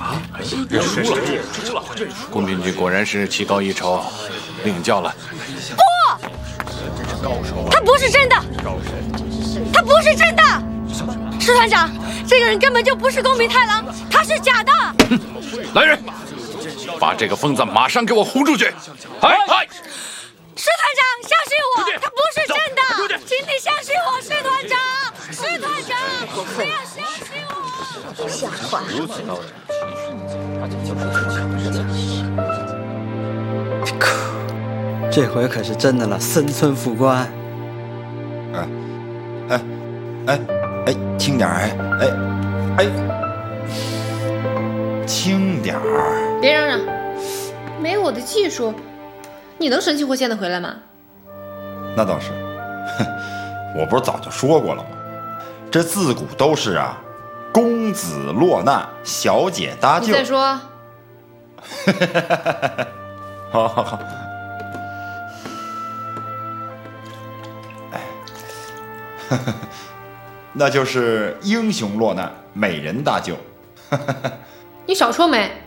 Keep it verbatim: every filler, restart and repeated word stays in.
认输了，认输了。宫斌君果然是棋高一筹，领教了。 不，他不是真的，他不是真的。什么？师团长，这个人根本就不是宫平太郎，他是假的。 哼，来人，把这个疯子马上给我轰出去！嗨嗨！ 师团长，相信我，他不是真的，请你相信我，师团长，师团长，不要相信我。 吓坏了！ 可，这回可是真的了，森村副官。 哎，哎，哎，哎，轻点儿，哎，哎，轻点儿。 别嚷嚷，没我的技术。你能神气活现的回来吗？ 那倒是，哼，我不是早就说过了吗？这自古都是啊，公子落难，小姐搭救。 你再说。 好好好。哎，那就是英雄落难，美人搭救。 你少臭美。